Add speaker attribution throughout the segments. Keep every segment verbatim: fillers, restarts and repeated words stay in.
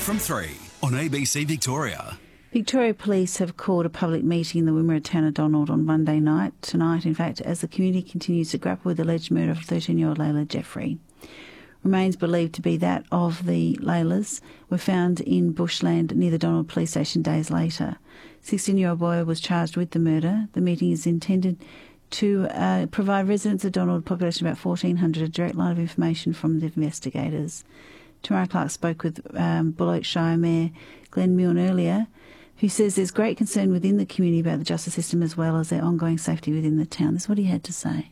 Speaker 1: from three on A B C Victoria.
Speaker 2: Victoria Police have called a public meeting in the Wimmera town of Donald on Monday night, tonight in fact, as the community continues to grapple with the alleged murder of thirteen-year-old Layla Jeffrey. Remains believed to be that of the Laylas were found in bushland near the Donald police station days later. sixteen-year-old boy was charged with the murder. The meeting is intended to uh, provide residents of Donald, population about fourteen hundred, a direct line of information from the investigators. Tamara Clark spoke with um, Bull Oak Shire Mayor Glenn Milne earlier, who says there's great concern within the community about the justice system as well as their ongoing safety within the town. This is what he had to say.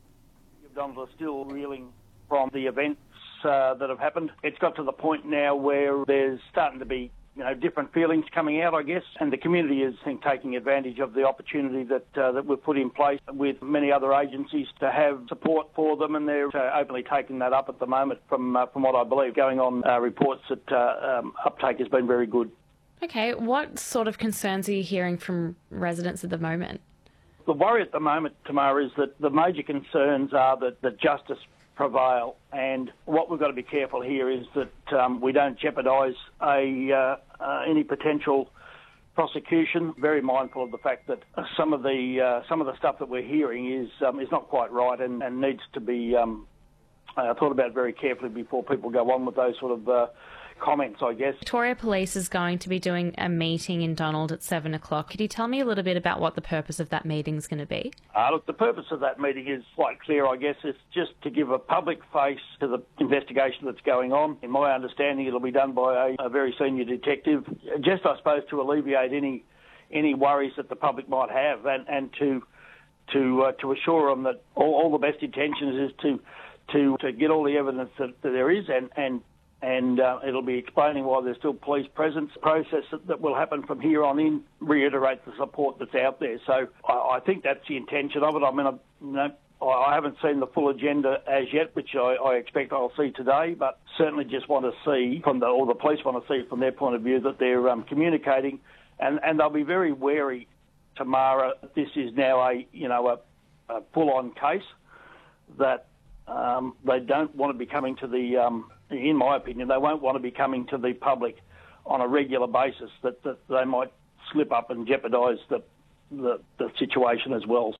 Speaker 3: Donald are still reeling from the events uh, that have happened. It's got to the point now where there's starting to be you know, different feelings coming out, I guess, and the community is, I think, taking advantage of the opportunity that uh, that we've put in place with many other agencies to have support for them, and they're uh, openly taking that up at the moment from uh, from what I believe. Going on uh, reports that uh, um, uptake has been very good.
Speaker 4: Okay, what sort of concerns are you hearing from residents at the moment?
Speaker 3: The worry at the moment, Tamara, is that the major concerns are that, that justice prevail, and what we've got to be careful here is that um, we don't jeopardise a uh, uh, any potential prosecution. Very mindful of the fact that some of the uh, some of the stuff that we're hearing is um, is not quite right and, and needs to be um, uh, thought about very carefully before people go on with those sort of uh, comments, I guess.
Speaker 4: Victoria Police is going to be doing a meeting in Donald at seven o'clock. Could you tell me a little bit about what the purpose of that meeting is going to be?
Speaker 3: Uh, look, the purpose of that meeting is quite clear, I guess. It's just to give a public face to the investigation that's going on. In my understanding, it'll be done by a, a very senior detective, just, I suppose, to alleviate any any worries that the public might have and, and to to uh, to assure them that all, all the best intentions is to to, to get all the evidence that, that there is and, and and uh, it'll be explaining why there's still police presence. The process that, that will happen from here on in reiterates the support that's out there. So I, I think that's the intention of it. I mean, I, you know, I haven't seen the full agenda as yet, which I, I expect I'll see today, but certainly just want to see, from the, or the police want to see from their point of view, that they're um, communicating, and, and they'll be very wary, Tamara, that this is now a, you know, a, a full-on case, that um, they don't want to be coming to the... Um, in my opinion, they won't want to be coming to the public on a regular basis, that, that they might slip up and jeopardise the, the the situation as well.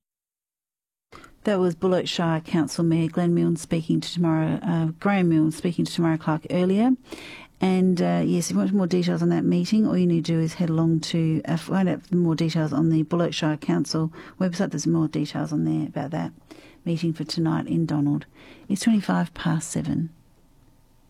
Speaker 2: That was Bull Oak Shire Council Mayor Glenn Milne speaking to Tamara, uh, Graham Milne speaking to Tamara Clark earlier. And uh, yes, if you want more details on that meeting, all you need to do is head along to uh, find out more details on the Bull Oak Shire Council website. There's more details on there about that meeting for tonight in Donald. It's twenty-five past seven.